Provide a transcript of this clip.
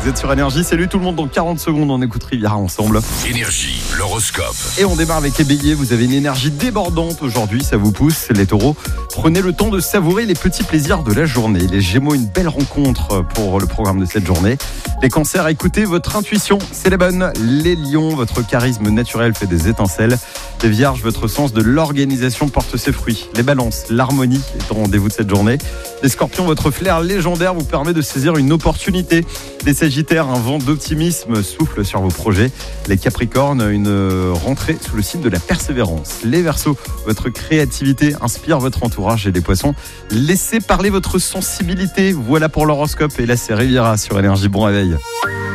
Vous êtes sur Énergie, salut tout le monde. Dans 40 secondes, on écoute Riviera ensemble. Énergie, l'horoscope. Et on démarre avec les béliers. Vous avez une énergie débordante aujourd'hui, ça vous pousse. Les taureaux, prenez le temps de savourer les petits plaisirs de la journée. Les gémeaux, une belle rencontre pour le programme de cette journée. Les cancers, écoutez votre intuition, c'est la bonne. Les lions, votre charisme naturel fait des étincelles. Les vierges, votre sens de l'organisation porte ses fruits. Les balances, l'harmonie est au rendez-vous de cette journée. Les scorpions, votre flair légendaire vous permet de saisir une opportunité. Les sagittaires, un vent d'optimisme souffle sur vos projets. Les capricornes, une rentrée sous le signe de la persévérance. Les verseaux, votre créativité inspire votre entourage. Et les poissons, laissez parler votre sensibilité. Voilà pour l'horoscope. Et là, c'est Riviera sur Énergie. Bon réveil.